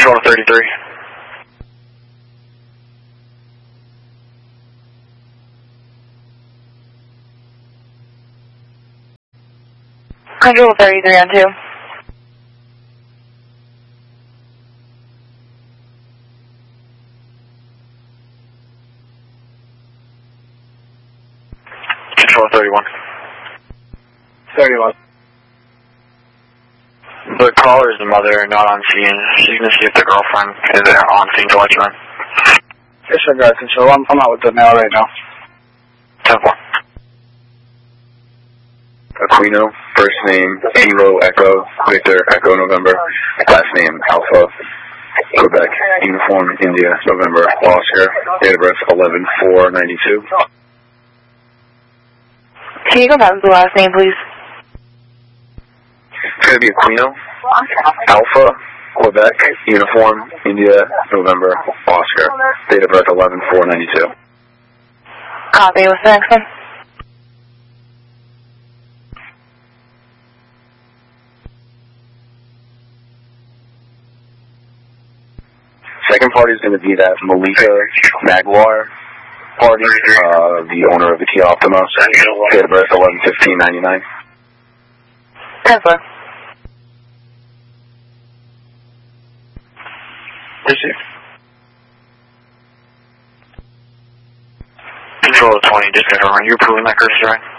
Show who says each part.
Speaker 1: Control 33.
Speaker 2: Control 33 on 2.
Speaker 1: Control 31.
Speaker 3: 31.
Speaker 1: The caller is the mother, not on scene. She's going to see if the girlfriend is there on scene to let you in.
Speaker 3: Disregard control. I'm out with the mail right now.
Speaker 1: 10-4.
Speaker 4: Aquino, first name Kilo Echo Victor Echo November, last name Alpha Quebec Uniform India November Oscar, date of birth 11/4/92.
Speaker 2: Can you go back to the last name, please?
Speaker 4: It's going to be Aquino, Alpha Quebec Uniform India November Oscar, date of birth 11/4/92.
Speaker 2: Copy. What's the next one?
Speaker 4: Second party is going to be that Malika Magwar party, the owner of the Kia Optima, date of birth 11/15/99.
Speaker 2: 10-4.
Speaker 1: Receive. Control 20, just confirm. Are you approving that courtesy ride?